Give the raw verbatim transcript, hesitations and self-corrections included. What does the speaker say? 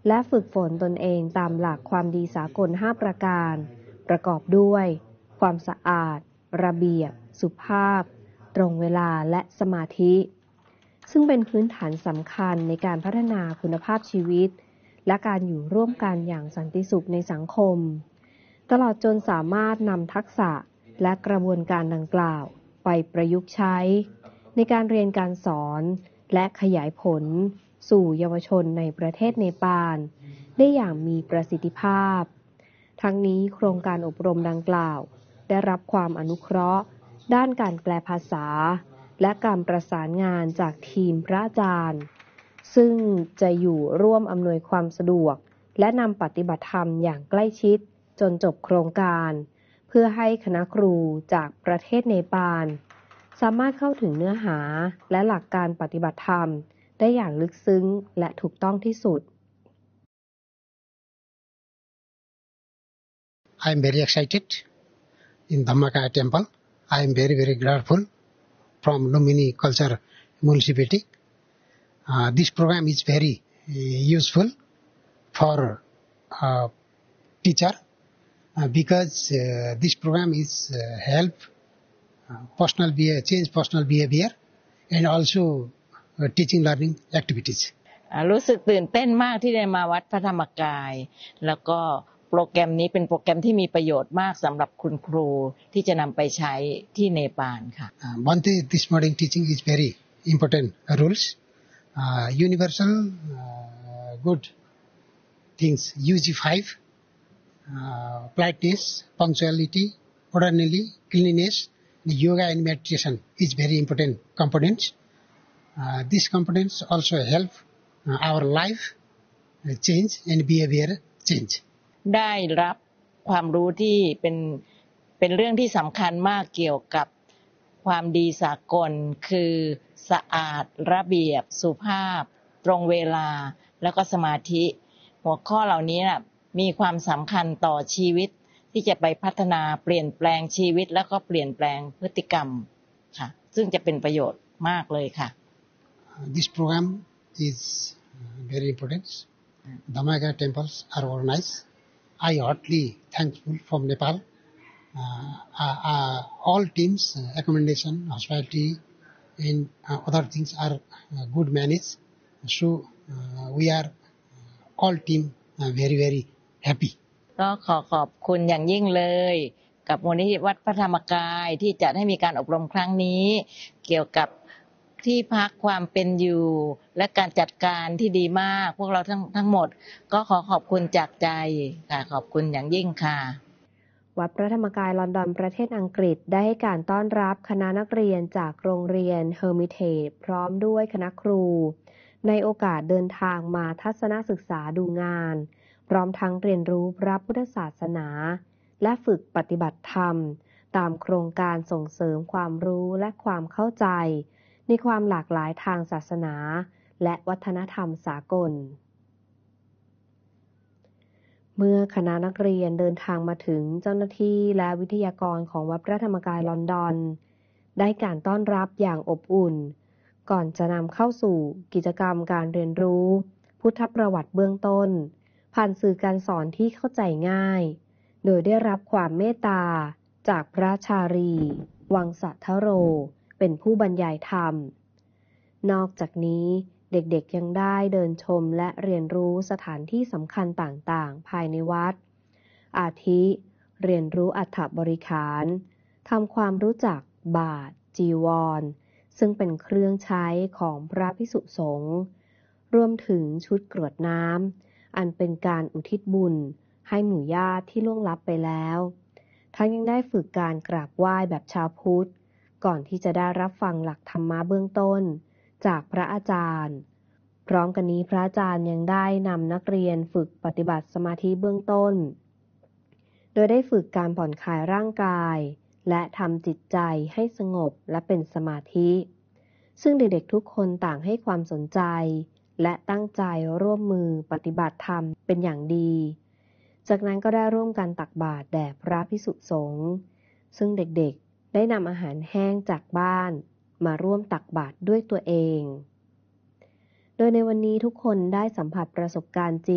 และฝึกฝนตนเองตามหลักความดีสากลห้าประการประกอบด้วยความสะอาดระเบียบสุภาพตรงเวลาและสมาธิซึ่งเป็นพื้นฐานสำคัญในการพัฒนาคุณภาพชีวิตและการอยู่ร่วมกันอย่างสันติสุขในสังคมตลอดจนสามารถนำทักษะและกระบวนการดังกล่าวไปประยุกต์ใช้ในการเรียนการสอนและขยายผลสู่เยาวชนในประเทศเนปาลได้อย่างมีประสิทธิภาพทั้งนี้โครงการอบรมดังกล่าวได้รับความอนุเคราะห์ด้านการแปลภาษาและการประสานงานจากทีมพระอาจารย์ซึ่งจะอยู่ร่วมอำนวยความสะดวกและนำปฏิบัติธรรมอย่างใกล้ชิดจนจบโครงการเพื่อให้คณะครูจากประเทศเนปาลสามารถเข้าถึงเนื้อหาและหลักการปฏิบัติธรรมได้อย่างลึกซึ้งและถูกต้องที่สุด I am very excited in Dhammaka temple. I am very very grateful from Lumbini Culture Municipality. Uh, this program is very uh, useful for uh, teacher uh, because uh, this program is uh, help uh, personal behavior, change personal behavior and also uh, teaching learning activities. รู้สึกตื่นเต้นมากที่ได้มาวัดพระธรรมกายแล้วก็โปรแกรมนี้เป็นโปรแกรมที่มีประโยชน์มากสำหรับคุณครูที่จะนำไปใช้ที่เนปาลค่ะ uh, Bhante, this morning teaching is very important rules, uh, universal uh, good things, U G five, uh, politeness, punctuality, orderly, cleanliness, yoga and meditation is very important components. Uh, these components also help uh, our life uh, change and behavior change. ได้รับความรู้ที่เป็นเป็นเรื่องที่สำคัญมากเกี่ยวกับความดีสากลคือสะอาดระเบียบสุภาพตรงเวลาแล้วก็สมาธิหัวข้อเหล่านี้นะมีความสำคัญต่อชีวิตที่จะไปพัฒนาเปลี่ยนแปลงชีวิตแล้วก็เปลี่ยนแปลงพฤติกรรมค่ะซึ่งจะเป็นประโยชน์มากเลยค่ะ This program is very important. Dhammaka temples are organized.I heartily thankful from Nepal. Uh, uh, uh, all teams, uh, accommodation, hospitality, and uh, other things are uh, good managed. So uh, we are uh, all team uh, very very happy. ก็ขอขอบคุณอย่างยิ่งเลยกับมูลนิธิวัดพระธรรมกายที่จัดให้มีการอบรมครั้งนี้เกี่ยวกับที่พักความเป็นอยู่และการจัดการที่ดีมากพวกเราทั้งทั้งหมดก็ขอขอบคุณจากใจค่ะขอบคุณอย่างยิ่งค่ะวัดพระธรรมกายลอนดอนประเทศอังกฤษได้ให้การต้อนรับคณะนักเรียนจากโรงเรียนเฮอร์มิเทจพร้อมด้วยคณะครูในโอกาสเดินทางมาทัศนศึกษาดูงานพร้อมทั้งเรียนรู้พระพุทธศาสนาและฝึกปฏิบัติธรรมตามโครงการส่งเสริมความรู้และความเข้าใจในความหลากหลายทางศาสนาและวัฒนธรรมสากลเมื่อคณะนักเรียนเดินทางมาถึงเจ้าหน้าที่และวิทยากรของวัดพระธรรมกายลอนดอนได้การต้อนรับอย่างอบอุ่นก่อนจะนำเข้าสู่กิจกรรมการเรียนรู้พุทธประวัติเบื้องต้นผ่านสื่อการสอนที่เข้าใจง่ายโดยได้รับความเมตตาจากพระชารีวังสัทธโรเป็นผู้บรรยายธรรมนอกจากนี้เด็กๆยังได้เดินชมและเรียนรู้สถานที่สำคัญต่างๆภายในวัดอาทิเรียนรู้อัฐบริขารทำความรู้จักบาตรจีวรซึ่งเป็นเครื่องใช้ของพระภิกษุสงฆ์รวมถึงชุดกรวดน้ำอันเป็นการอุทิศบุญให้หมู่ญาติที่ล่วงลับไปแล้วทั้งยังได้ฝึกการกราบไหว้แบบชาวพุทธก่อนที่จะได้รับฟังหลักธรรมะเบื้องต้นจากพระอาจารย์พร้อมกันนี้พระอาจารย์ยังได้นำนักเรียนฝึกปฏิบัติสมาธิเบื้องต้นโดยได้ฝึกการผ่อนคลายร่างกายและทำจิตใจให้สงบและเป็นสมาธิซึ่งเด็กๆทุกคนต่างให้ความสนใจและตั้งใจร่วมมือปฏิบัติธรรมเป็นอย่างดีจากนั้นก็ได้ร่วมกันตักบาตรแด่พระภิกษุสงฆ์ซึ่งเด็กๆได้นำอาหารแห้งจากบ้านมาร่วมตักบาตรด้วยตัวเองโดยในวันนี้ทุกคนได้สัมผัสประสบการณ์จริง